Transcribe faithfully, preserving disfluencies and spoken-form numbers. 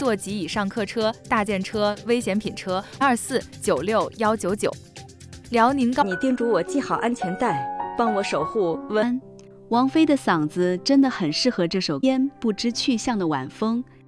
座及以上客车、大件车、危险品车。二四九六幺九九。辽宁高， 你叮嘱我系好安全带，帮我守护温。 王菲的嗓子真的很适合这首《烟不知去向的晚风》。